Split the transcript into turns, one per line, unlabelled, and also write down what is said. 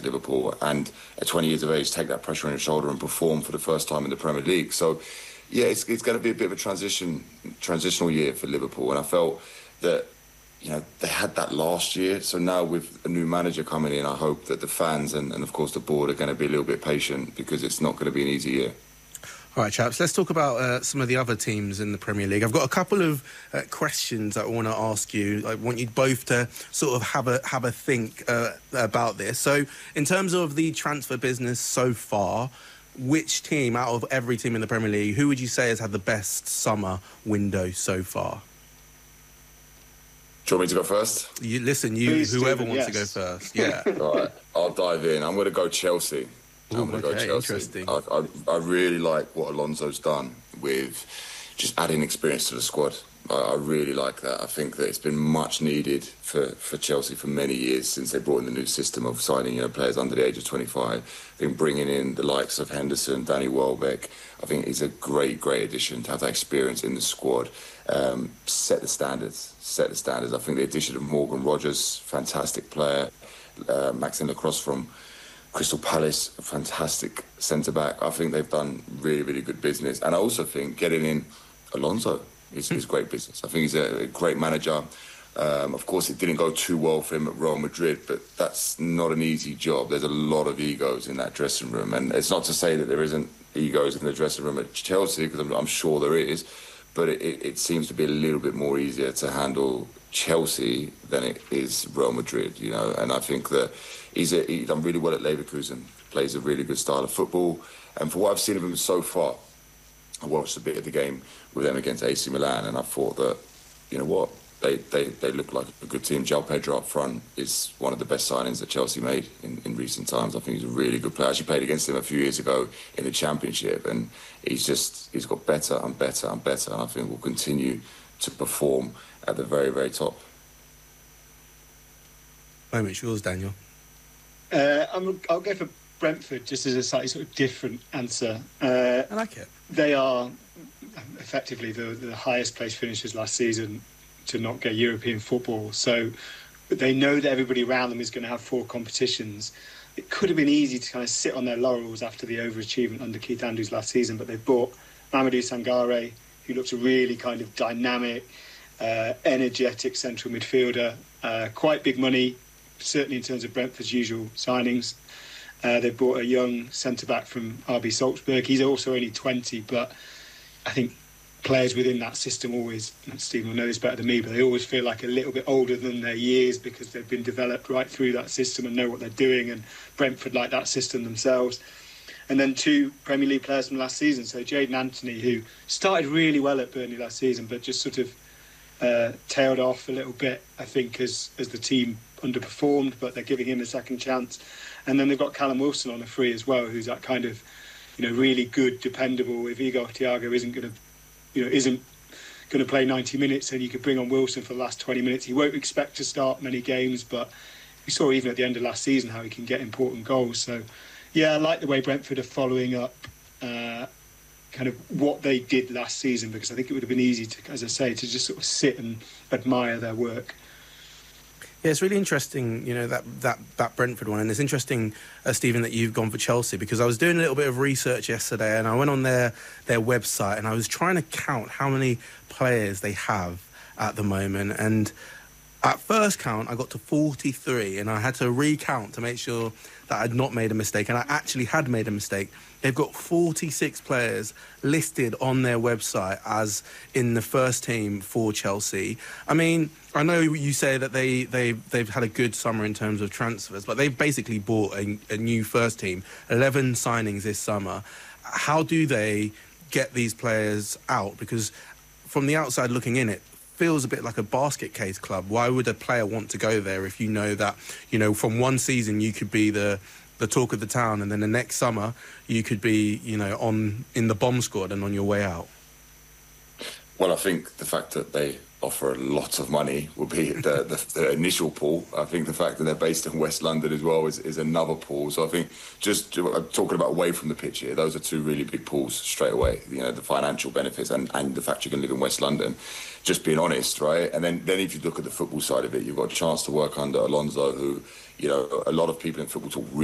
Liverpool, and at 20 years of age, take that pressure on your shoulder and perform for the first time in the Premier League. So, yeah, it's going to be a bit of a transitional year for Liverpool, and I felt that, you know, they had that last year. So now with a new manager coming in, I hope that the fans and of course the board are going to be a little bit patient, because it's not going to be an easy year.
All right, chaps, let's talk about some of the other teams in the Premier League. I've got a couple of questions I want to ask you. I want you both to sort of have a think about this. So in terms of the transfer business so far, which team out of every team in the Premier League, who would you say has had the best summer window so far?
Do you want me to go first?
Please, whoever Stephen, wants to go first. Yeah.
All right, I'll dive in. I'm going to go Chelsea. I'm going to go Chelsea.
Interesting.
I really like what Alonso's done with just adding experience to the squad. I really like that. I think that it's been much needed for Chelsea for many years since they brought in the new system of signing, you know, players under the age of 25. I think bringing in the likes of Henderson, Danny Welbeck, I think is a great addition to have that experience in the squad. Set the standards. I think the addition of Morgan Rogers, fantastic player. Maxime Lacrosse from Crystal Palace, a fantastic centre-back. I think they've done really good business. And I also think getting in Alonso is great business. I think he's a great manager. Of course, it didn't go too well for him at Real Madrid, but that's not an easy job. There's a lot of egos in that dressing room. And it's not to say that there isn't egos in the dressing room at Chelsea, because I'm sure there is. But it seems to be a little bit more easier to handle Chelsea than it is Real Madrid, you know. And I think that he's done really well at Leverkusen, plays a really good style of football. And for what I've seen of him so far, I watched a bit of the game with them against AC Milan, and I thought that, you know what, they look like a good team. João Pedro up front is one of the best signings that Chelsea made in recent times. I think he's a really good player. I actually played against him a few years ago in the Championship, and he's got better and better and better, and I think will continue to perform at the very top.
It's yours, Daniel.
I'll go for Brentford, just as a slightly sort of different answer.
I like it.
They are effectively the highest placed finishers last season to not get European football. So they know that everybody around them is going to have 4 competitions. It could have been easy to kind of sit on their laurels after the overachievement under Keith Andrews last season, but they've bought Mamadou Sangare, who looks a really kind of dynamic, energetic central midfielder. Quite big money, certainly in terms of Brentford's usual signings. They've bought a young centre-back from RB Salzburg. He's also only 20, but I think players within that system always, Stephen will know this better than me, but they always feel like a little bit older than their years because they've been developed right through that system and know what they're doing, and Brentford like that system themselves. And then 2 Premier League players from last season, so Jadon Anthony, who started really well at Burnley last season, but just sort of tailed off a little bit, I think, as the team underperformed, but they're giving him a second chance. And then they've got Callum Wilson on a free as well, who's that kind of, you know, really good, dependable. If Igor Thiago isn't going to play 90 minutes, then you could bring on Wilson for the last 20 minutes. He won't expect to start many games, but we saw even at the end of last season how he can get important goals. So, yeah, I like the way Brentford are following up kind of what they did last season, because I think it would have been easy to, as I say, to just sort of sit and admire their work.
Yeah, it's really interesting, you know, that Brentford one. And it's interesting, Stephen, that you've gone for Chelsea, because I was doing a little bit of research yesterday and I went on their website and I was trying to count how many players they have at the moment. And at first count, I got to 43 and I had to recount to make sure that I'd not made a mistake. And I actually had made a mistake. They've got 46 players listed on their website as in the first team for Chelsea. I mean, I know you say that they've had a good summer in terms of transfers, but they've basically bought a new first team, 11 signings this summer. How do they get these players out? Because from the outside looking in, it feels a bit like a basket case club. Why would a player want to go there if you know that, you know, from one season you could be the talk of the town, and then the next summer you could be, you know, in the bomb squad and on your way out?
Well, I think the fact that they offer a lot of money will be the initial pull. I think the fact that they're based in West London as well is another pull. So I think just talking about away from the pitch here, those are 2 really big pulls straight away. You know, the financial benefits and the fact you can live in West London. Just being honest, right? And then if you look at the football side of it, you've got a chance to work under Alonso, who, you know, a lot of people in football talk